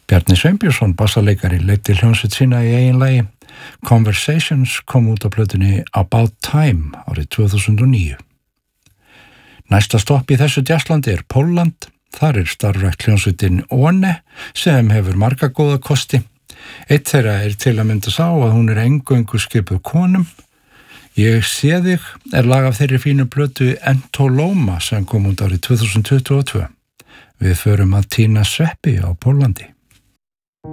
Bjarni Sveinbjörnsson, bassaleikari, leiddi hljómsveit sína í eigin lagi. Conversations kom út á plötunni About Time árið 2009. Næsta stopp í þessu jazzlandi Pólland. Þar starfrækt hljómsveitin One sem hefur marga góða kosti. Eitt þeirra til að mynda sá að hún eingöngu skipuð konum. Ég sé þig lag af þeirri fínu plötu Entoloma sem kom út árið 2022. Við förum að tína sveppi á Póllandi.